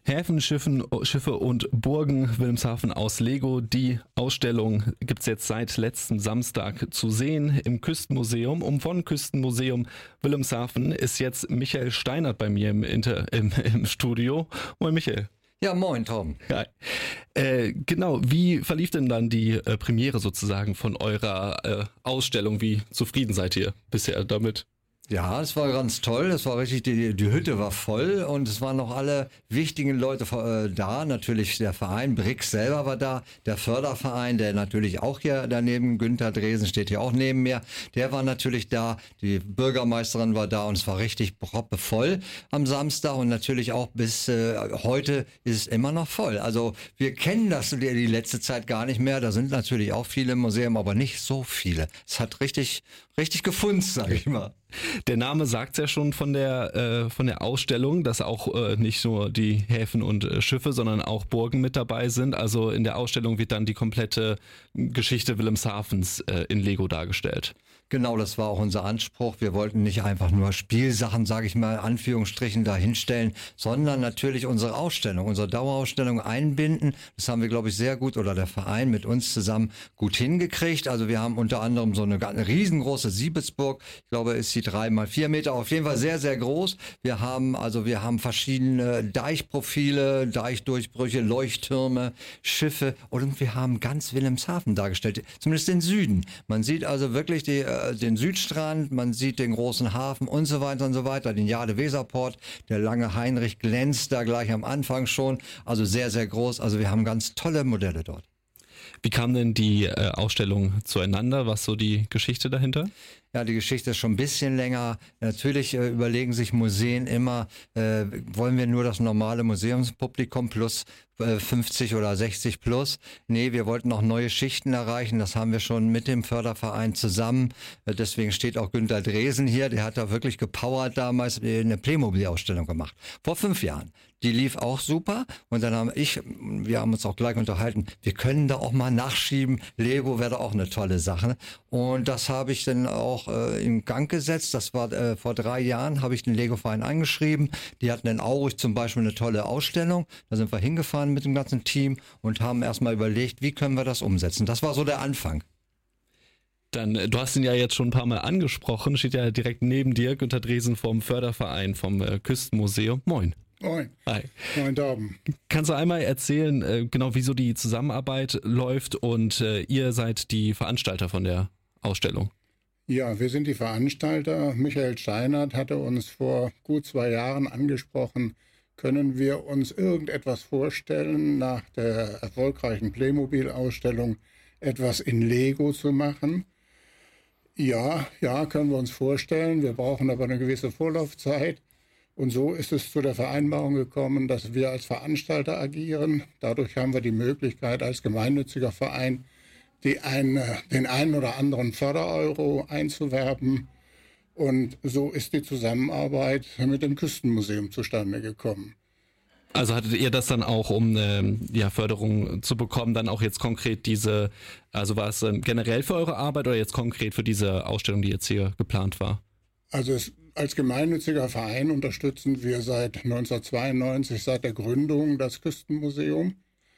Häfen, Schiffe und Burgen Wilhelmshaven aus Lego. Die Ausstellung gibt's jetzt seit letztem Samstag zu sehen im Küstenmuseum. Und von Küstenmuseum Wilhelmshaven ist jetzt Michael Steinert bei mir im Studio. Moin Michael. Ja, moin Tom. Ja. Genau, wie verlief denn dann die Premiere sozusagen von eurer Ausstellung? Wie zufrieden seid ihr bisher damit? Ja, es war ganz toll. Es war richtig, die Hütte war voll und es waren noch alle wichtigen Leute da. Natürlich der Verein, Brix selber war da, der Förderverein, der natürlich auch hier daneben, Günther Dresen steht hier auch neben mir, der war natürlich da, die Bürgermeisterin war da und es war richtig proppevoll am Samstag und natürlich auch bis heute ist es immer noch voll. Also wir kennen das die letzte Zeit gar nicht mehr. Da sind natürlich auch viele im Museum, aber nicht so viele. Es hat richtig gefunzt, sag ich mal. Der Name sagt's ja schon von der Ausstellung, dass auch nicht nur die Häfen und Schiffe, sondern auch Burgen mit dabei sind. Also in der Ausstellung wird dann die komplette Geschichte Wilhelmshavens in Lego dargestellt. Genau, das war auch unser Anspruch. Wir wollten nicht einfach nur Spielsachen, sage ich mal, Anführungsstrichen da hinstellen, sondern natürlich unsere Ausstellung, unsere Dauerausstellung einbinden. Das haben wir, glaube ich, sehr gut, oder der Verein mit uns zusammen gut hingekriegt. Also wir haben unter anderem so eine riesengroße Siebelsburg. Ich glaube, ist die 3x4 Meter, auf jeden Fall sehr, sehr groß. Wir haben verschiedene Deichprofile, Deichdurchbrüche, Leuchttürme, Schiffe und wir haben ganz Wilhelmshaven dargestellt, zumindest den Süden. Man sieht also wirklich den Südstrand, man sieht den großen Hafen und so weiter, den Jade-Weser-Port, der lange Heinrich glänzt da gleich am Anfang schon, also sehr, sehr groß, also wir haben ganz tolle Modelle dort. Wie kam denn die Ausstellung zueinander? Was so die Geschichte dahinter? Ja, die Geschichte ist schon ein bisschen länger. Natürlich überlegen sich Museen immer, wollen wir nur das normale Museumspublikum plus 50 oder 60 plus? Nee, wir wollten auch neue Schichten erreichen. Das haben wir schon mit dem Förderverein zusammen. Deswegen steht auch Günther Dresen hier. Der hat da wirklich gepowert damals eine Playmobil-Ausstellung gemacht. Vor 5 Jahren. Die lief auch super. Und dann wir haben uns auch gleich unterhalten, wir können da auch mal nachschieben. Lego wäre da auch eine tolle Sache. Und das habe ich dann auch in Gang gesetzt. Das war vor 3 Jahren, habe ich den Lego-Verein angeschrieben. Die hatten in Aurich zum Beispiel eine tolle Ausstellung. Da sind wir hingefahren mit dem ganzen Team und haben erstmal überlegt, wie können wir das umsetzen. Das war so der Anfang. Dann, du hast ihn ja jetzt schon ein paar Mal angesprochen, steht ja direkt neben dir, Günther Dresen vom Förderverein, vom Küstenmuseum. Moin. Moin. Hi. Moin, Torben. Kannst du einmal erzählen, genau wieso die Zusammenarbeit läuft und ihr seid die Veranstalter von der Ausstellung? Ja, wir sind die Veranstalter. Michael Steinert hatte uns vor gut 2 Jahren angesprochen, können wir uns irgendetwas vorstellen, nach der erfolgreichen Playmobil-Ausstellung etwas in Lego zu machen? Ja, können wir uns vorstellen. Wir brauchen aber eine gewisse Vorlaufzeit. Und so ist es zu der Vereinbarung gekommen, dass wir als Veranstalter agieren. Dadurch haben wir die Möglichkeit, als gemeinnütziger Verein den einen oder anderen Fördereuro einzuwerben. Und so ist die Zusammenarbeit mit dem Küstenmuseum zustande gekommen. Also hattet ihr das dann auch, um Förderung zu bekommen, dann auch jetzt konkret also war es generell für eure Arbeit oder jetzt konkret für diese Ausstellung, die jetzt hier geplant war? Also als gemeinnütziger Verein unterstützen wir seit 1992, seit der Gründung, das Küstenmuseum.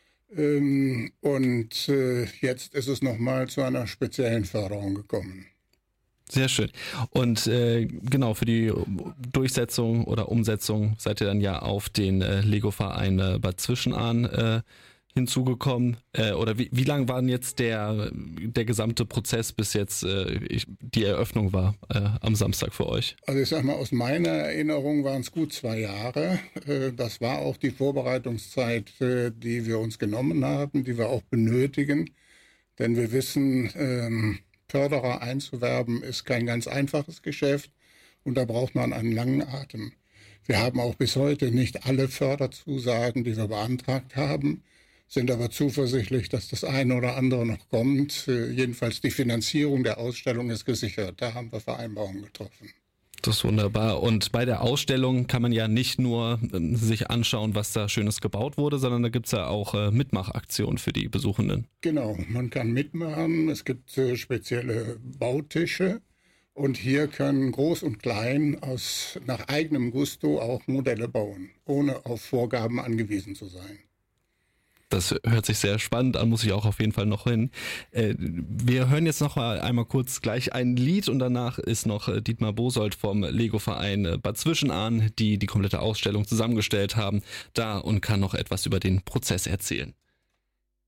Und jetzt ist es nochmal zu einer speziellen Förderung gekommen. Sehr schön. Und genau, für die Durchsetzung oder Umsetzung seid ihr dann ja auf den Lego-Verein Bad Zwischenahn hinzugekommen. Oder wie lang war denn jetzt der gesamte Prozess, bis jetzt die Eröffnung war am Samstag für euch? Also ich sag mal, aus meiner Erinnerung waren es gut 2 Jahre. Das war auch die Vorbereitungszeit, die wir uns genommen haben, die wir auch benötigen. Denn wir wissen, Förderer einzuwerben ist kein ganz einfaches Geschäft und da braucht man einen langen Atem. Wir haben auch bis heute nicht alle Förderzusagen, die wir beantragt haben, sind aber zuversichtlich, dass das eine oder andere noch kommt. Jedenfalls die Finanzierung der Ausstellung ist gesichert. Da haben wir Vereinbarungen getroffen. Das ist wunderbar. Und bei der Ausstellung kann man ja nicht nur sich anschauen, was da Schönes gebaut wurde, sondern da gibt's ja auch Mitmachaktionen für die Besuchenden. Genau, man kann mitmachen. Es gibt spezielle Bautische Und hier können Groß und Klein nach eigenem Gusto auch Modelle bauen, ohne auf Vorgaben angewiesen zu sein. Das hört sich sehr spannend an, muss ich auch auf jeden Fall noch hin. Wir hören jetzt noch einmal kurz gleich ein Lied und danach ist noch Dietmar Bosold vom Lego-Verein Bad Zwischenahn, die die komplette Ausstellung zusammengestellt haben, da und kann noch etwas über den Prozess erzählen.